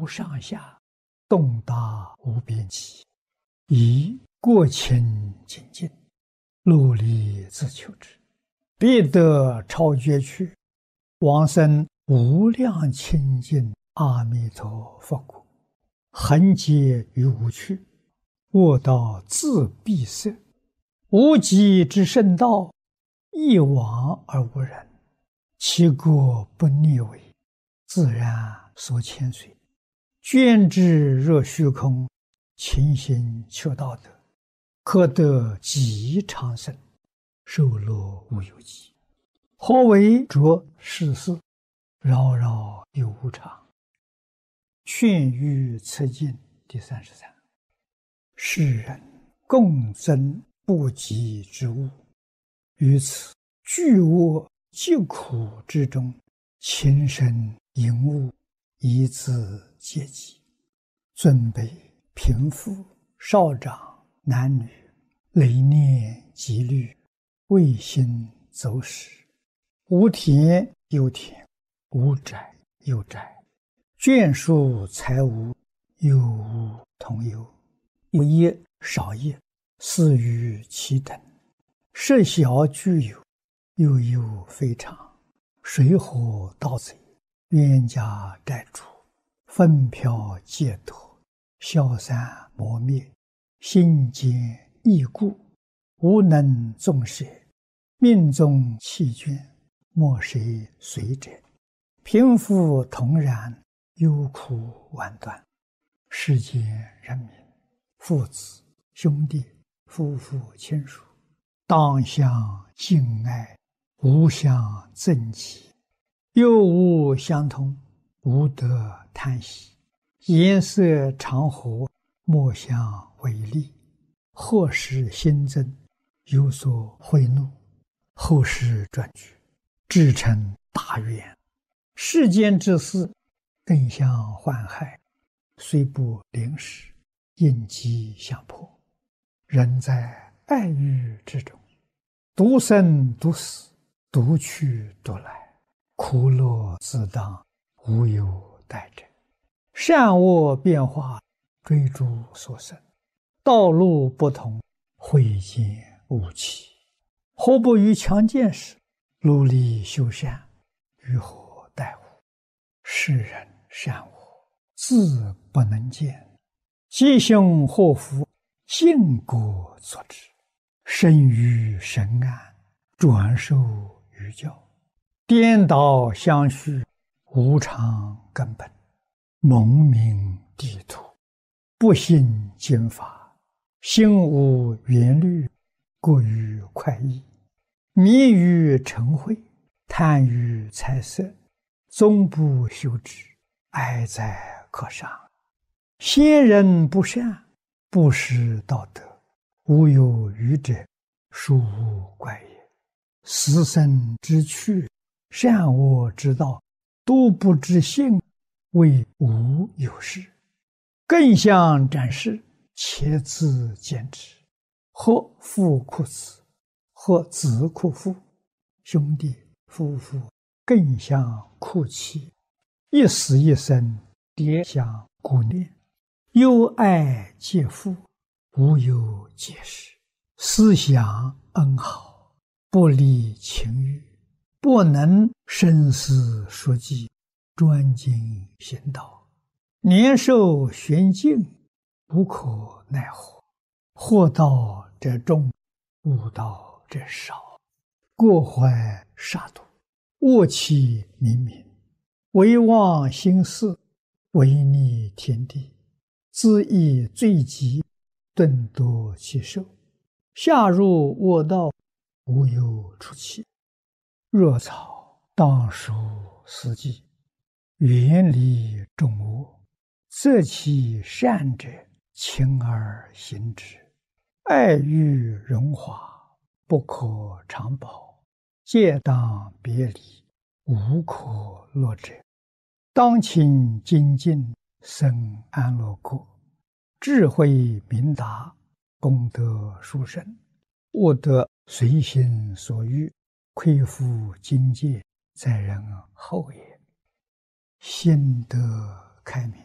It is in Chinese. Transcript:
无上下，动达无边际，以过清精进，努力自求之，必得超绝去，往生无量清净阿弥陀佛国。恒劫于无趣，卧道自闭塞，无极之圣道，一往而无人，其国不逆违，自然所牵随。捐之若虚空，勤行求道德，可得极长生，寿乐无有极。何为着世事，扰扰有无常。劝喻此经第33。世人共争不及之物，于此巨恶疾苦之中，情深淫恶，以自阶级。尊卑贫富少长男女，累念积虑，未心走失。无田有田，无宅有宅，眷属财物，有无同有。有业少业，似于其等。设小具有，又有非常。水火盗贼，冤家债主，纷飘戒脱，消散磨灭，心坚易故，无能纵舍，命中弃捐，莫谁随者。贫富同然，忧苦万端。世间人民，父子兄弟夫妇亲属，当相敬爱，无相憎忌，又无相通，无得叹息。颜色常和，莫相违逆。或使新增，有所贿赂，后世转举，至成大愿。世间之事，更相患害，虽不临时，应机相迫。人在爱欲之中，独生独死，独去独来，苦乐自当，无有待者。善恶变化，追逐所生，道路不同，慧见无期。何不于强健时，努力修善，于何待乎？世人善恶，自不能见，吉凶祸福，尽果作之。生于神安，转受于教，颠倒相续，无常根本。蒙名地土，不信经法，心无缘虑，过于快意，迷于尘秽，贪于财色，终不修之，哀哉可伤。先人不善，不识道德，无有余者，殊无怪也。死生之趣，善恶之道，都不知性，为无有事。更相展示，且自见之。或父哭子，或子哭父，兄弟夫妇更相哭泣，一死一生，迭相顾念。忧爱皆父，无有解释。思想恩好，不离情欲，不能深思熟记，专精行道。年寿玄境，无可奈何。祸道者众，悟道者少。过怀杀戮，恶气冥冥，唯忘心事，违逆天地，自益罪极，顿夺其寿。下入恶道，无有出期。若草当属四季，远离众恶，择其善者，勤而行之。爱欲荣华，不可长保，戒当别离，无可乐者。当勤精进，生安乐国。智慧明达，功德殊胜，悟得随心所欲，亏负境界，在人后也。心得开明，